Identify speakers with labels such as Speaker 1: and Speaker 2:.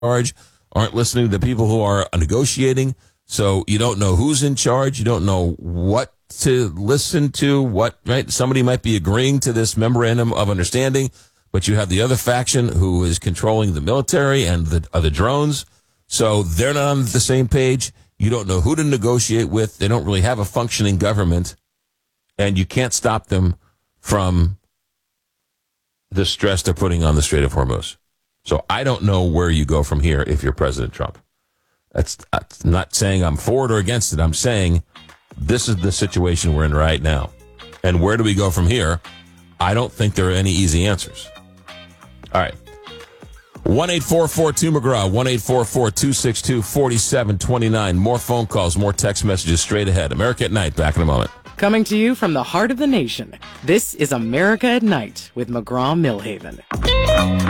Speaker 1: charge, aren't listening to the people who are negotiating. So you don't know who's in charge. You don't know what to listen to, right? Somebody might be agreeing to this memorandum of understanding, but you have the other faction who is controlling the military and the drones. So they're not on the same page. You don't know who to negotiate with. They don't really have a functioning government, and you can't stop them from the stress they're putting on the Strait of Hormuz. So I don't know where you go from here if you're President Trump. That's not saying I'm for it or against it. I'm saying this is the situation we're in right now. And where do we go from here? I don't think there are any easy answers. All right. 1-844-2-McGraw, 1-844-262-4729. More phone calls, more text messages straight ahead. America at Night, back in a moment.
Speaker 2: Coming to you from the heart of the nation, this is America at Night with McGraw Millhaven.